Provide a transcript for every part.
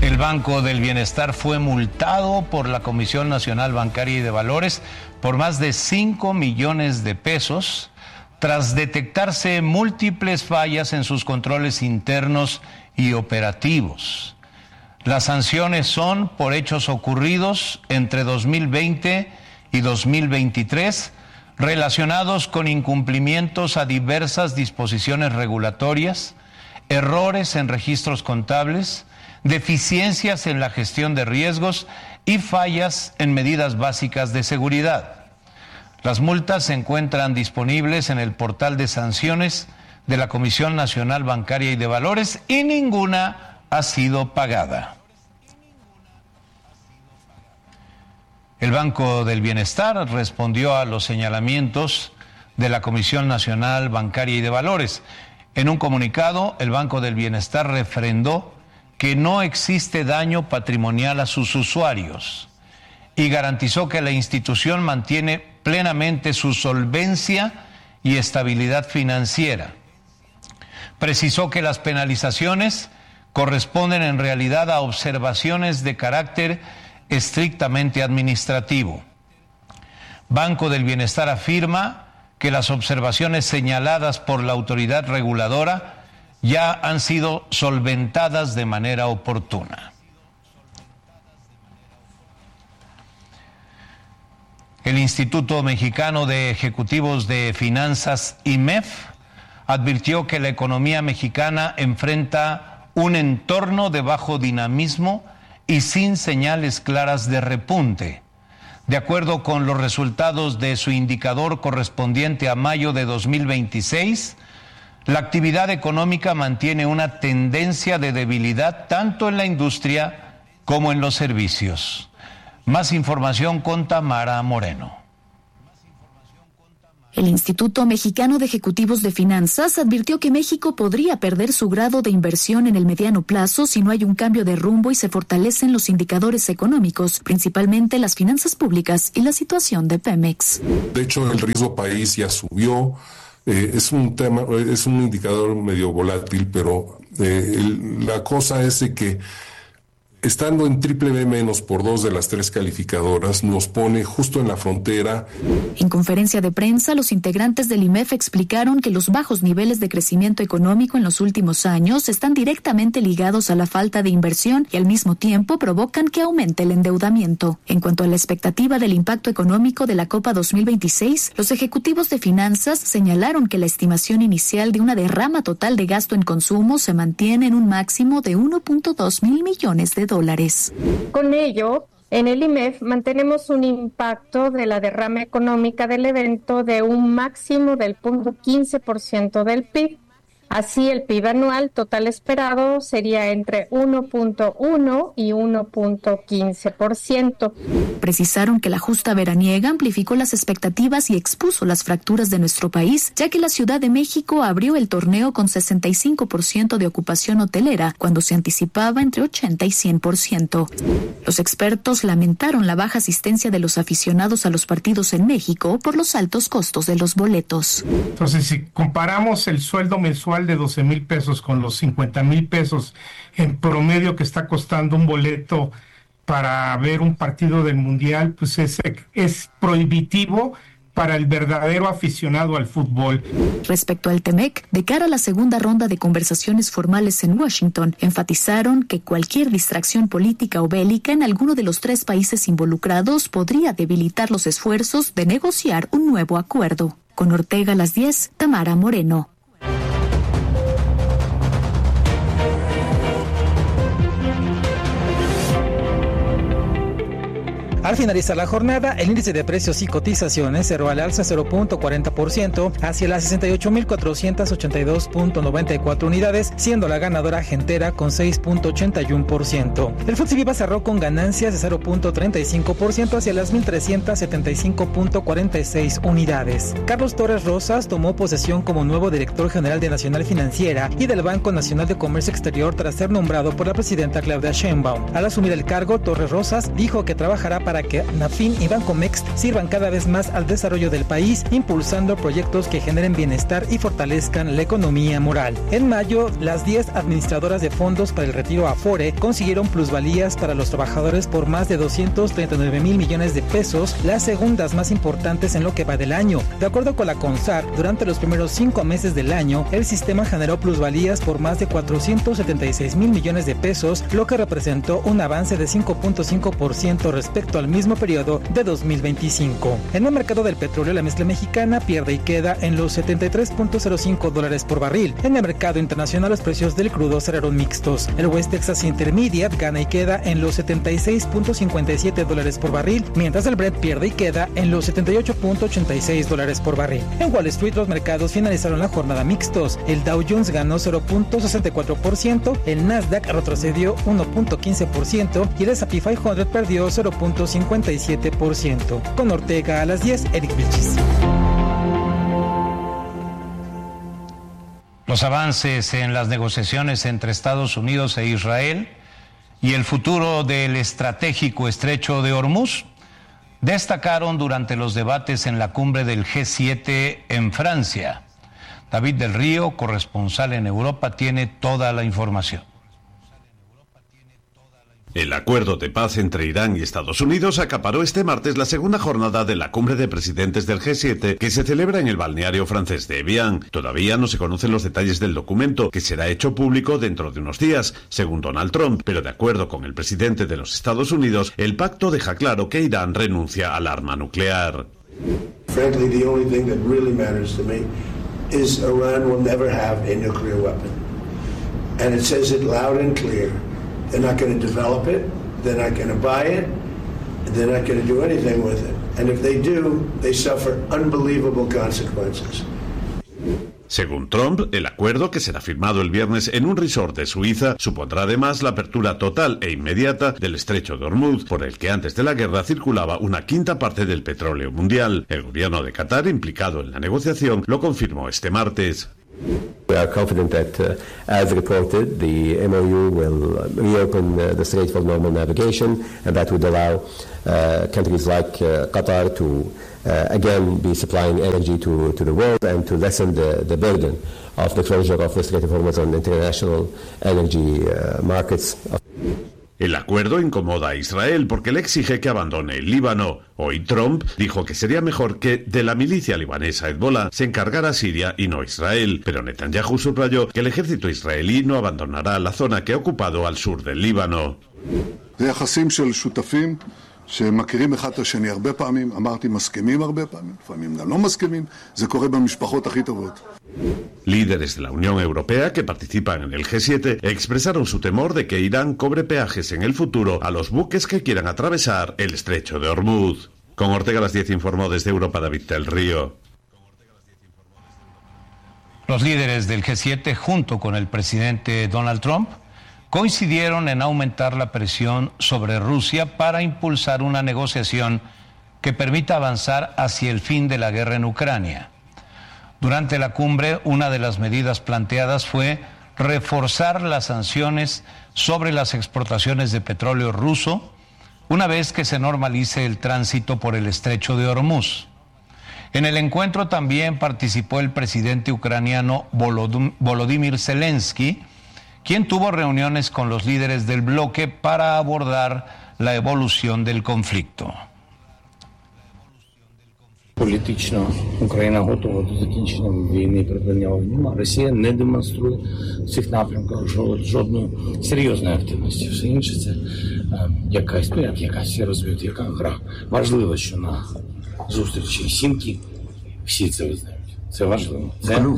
El Banco del Bienestar fue multado por la Comisión Nacional Bancaria y de Valores por más de 5 millones de pesos tras detectarse múltiples fallas en sus controles internos y operativos. Las sanciones son por hechos ocurridos entre 2020 y 2023 relacionados con incumplimientos a diversas disposiciones regulatorias, errores en registros contables, deficiencias en la gestión de riesgos y fallas en medidas básicas de seguridad. Las multas se encuentran disponibles en el portal de sanciones de la Comisión Nacional Bancaria y de Valores y ninguna ha sido pagada. El Banco del Bienestar respondió a los señalamientos de la Comisión Nacional Bancaria y de Valores. En un comunicado, el Banco del Bienestar refrendó que no existe daño patrimonial a sus usuarios y garantizó que la institución mantiene plenamente su solvencia y estabilidad financiera. Precisó que las penalizaciones corresponden en realidad a observaciones de carácter estrictamente administrativo. Banco del Bienestar afirma que las observaciones señaladas por la autoridad reguladora ya han sido solventadas de manera oportuna. El Instituto Mexicano de Ejecutivos de Finanzas, IMEF, advirtió que la economía mexicana enfrenta un entorno de bajo dinamismo y sin señales claras de repunte. De acuerdo con los resultados de su indicador correspondiente a mayo de 2026, la actividad económica mantiene una tendencia de debilidad tanto en la industria como en los servicios. Más información con Tamara Moreno. El Instituto Mexicano de Ejecutivos de Finanzas advirtió que México podría perder su grado de inversión en el mediano plazo si no hay un cambio de rumbo y se fortalecen los indicadores económicos, principalmente las finanzas públicas y la situación de Pemex. De hecho, el riesgo país ya subió. Es un indicador medio volátil, pero la cosa es de que estando en BBB- por 2 de las 3 calificadoras, nos pone justo en la frontera. En conferencia de prensa, los integrantes del IMEF explicaron que los bajos niveles de crecimiento económico en los últimos años están directamente ligados a la falta de inversión y al mismo tiempo provocan que aumente el endeudamiento. En cuanto a la expectativa del impacto económico de la Copa 2026, los ejecutivos de finanzas señalaron que la estimación inicial de una derrama total de gasto en consumo se mantiene en un máximo de 1.2 mil millones de dólares. Con ello, en el IMEF mantenemos un impacto de la derrama económica del evento de un máximo del 0.15% del PIB. Así, el PIB anual total esperado sería entre 1.1 y 1.15%. Precisaron que la justa veraniega amplificó las expectativas y expuso las fracturas de nuestro país, ya que la Ciudad de México abrió el torneo con 65% de ocupación hotelera, cuando se anticipaba entre 80 y 100%. Los expertos lamentaron la baja asistencia de los aficionados a los partidos en México por los altos costos de los boletos. Entonces, si comparamos el sueldo mensual de 12 mil pesos con los 50 mil pesos en promedio que está costando un boleto para ver un partido del Mundial, pues es prohibitivo para el verdadero aficionado al fútbol. Respecto al TEMEC, de cara a la segunda ronda de conversaciones formales en Washington, enfatizaron que cualquier distracción política o bélica en alguno de los 3 países involucrados podría debilitar los esfuerzos de negociar un nuevo acuerdo. Con Ortega a las 10, Tamara Moreno. Al finalizar la jornada, el índice de precios y cotizaciones cerró al alza 0.40% hacia las 68.482.94 unidades, siendo la ganadora Gentera con 6.81%. El FTSE Viva cerró con ganancias de 0.35% hacia las 1.375.46 unidades. Carlos Torres Rosas tomó posesión como nuevo director general de Nacional Financiera y del Banco Nacional de Comercio Exterior tras ser nombrado por la presidenta Claudia Sheinbaum. Al asumir el cargo, Torres Rosas dijo que trabajará para para que Nafin y Bancomext sirvan cada vez más al desarrollo del país, impulsando proyectos que generen bienestar y fortalezcan la economía moral. En mayo, las 10 administradoras de fondos para el retiro Afore consiguieron plusvalías para los trabajadores por más de 239,000 millones de pesos, las segundas más importantes en lo que va del año. De acuerdo con la CONSAR, durante los primeros 5 meses del año, el sistema generó plusvalías por más de 476,000 millones de pesos, lo que representó un avance de 5.5% respecto al mismo periodo de 2025. En el mercado del petróleo, la mezcla mexicana pierde y queda en los $73.05 por barril. En el mercado internacional, los precios del crudo cerraron mixtos. El West Texas Intermediate gana y queda en los $76.57 por barril, mientras el Brent pierde y queda en los $78.86 por barril. En Wall Street, los mercados finalizaron la jornada mixtos. El Dow Jones ganó 0.64%, el Nasdaq retrocedió 1.15% y el S&P 500 perdió 0.57%. Con Ortega a las 10, Eric Vilchis. Los avances en las negociaciones entre Estados Unidos e Israel y el futuro del estratégico estrecho de Hormuz destacaron durante los debates en la cumbre del G7 en Francia. David del Río, corresponsal en Europa, tiene toda la información. El acuerdo de paz entre Irán y Estados Unidos acaparó este martes la segunda jornada de la cumbre de presidentes del G7 que se celebra en el balneario francés de Evian. Todavía no se conocen los detalles del documento, que será hecho público dentro de unos días, según Donald Trump, pero de acuerdo con el presidente de los Estados Unidos, el pacto deja claro que Irán renuncia al arma nuclear. Frankly, the only thing that really matters to me is Iran will never have a nuclear weapon. And it says it loud and clear. They're not going to develop it, they're not going to buy it, they're not going to do anything with it. And if they do, they suffer unbelievable consequences. Según Trump, el acuerdo, que será firmado el viernes en un resort de Suiza, supondrá además la apertura total e inmediata del estrecho de Hormuz, por el que antes de la guerra circulaba una quinta parte del petróleo mundial. El gobierno de Qatar, implicado en la negociación, lo confirmó este martes. We are confident that, as reported, the MOU will reopen the strait for normal navigation, and that would allow countries like Qatar to again be supplying energy to the world and to lessen the burden of the closure of the Strait of Hormuz on international energy markets. El acuerdo incomoda a Israel porque le exige que abandone el Líbano. Hoy Trump dijo que sería mejor que de la milicia libanesa Hezbollah se encargara Siria y no Israel, pero Netanyahu subrayó que el ejército israelí no abandonará la zona que ha ocupado al sur del Líbano. שמכירים אחד את השני הרבה פעמים, אמרתי מסכימים הרבה פעמים, לפעמים גם לא מסכימים, זה קורה במשפחות הכי טובות. Líderes de la Unión Europea que participan en el G7 expresaron su temor de que Irán cobre peajes en el futuro a los buques que quieran atravesar el estrecho de Hormuz. Con Ortega a las 10 informó desde Europa David del Río. Los líderes del G7, junto con el presidente Donald Trump, coincidieron en aumentar la presión sobre Rusia para impulsar una negociación que permita avanzar hacia el fin de la guerra en Ucrania. Durante la cumbre, una de las medidas planteadas fue reforzar las sanciones sobre las exportaciones de petróleo ruso una vez que se normalice el tránsito por el estrecho de Hormuz. En el encuentro también participó el presidente ucraniano Volodymyr Zelensky, quien tuvo reuniones con los líderes del bloque para abordar la evolución del conflicto. Політично Україна готова до закінчення війни і припинення вогню, а Росія не демонструє в цих напрямках жодної серйозної активності. Все інше це якась розвиток, яка гра. Важливо, що на зустрічі Сімки всі це визнають. Це важливо.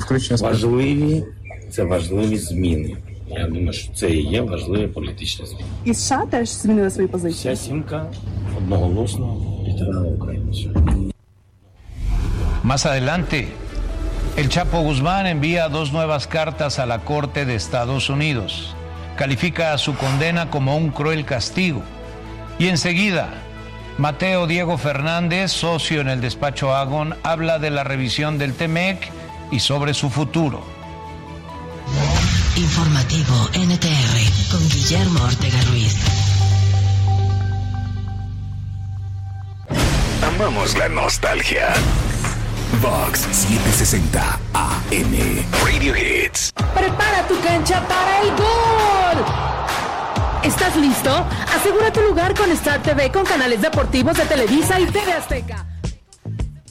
Це важливі зміни. Я думаю, що це і є важливі політичні зміни. І США теж змінили свої позиції? Вся Сімка одноголосно підтримала Україну сьогодні. Más adelante, el Chapo Guzmán envía 2 nuevas cartas a la Corte de Estados Unidos. Califica a su condena como un cruel castigo. Y enseguida, Mateo Diego Fernández, socio en el despacho Agon, habla de la revisión del TEMEC y sobre su futuro. Informativo NTR con Guillermo Ortega Ruiz. Amamos la nostalgia. Vox 760 AM. Radio Hits. Prepara tu cancha para el gol. ¿Estás listo? Asegura tu lugar con Star TV con canales deportivos de Televisa y TV Azteca.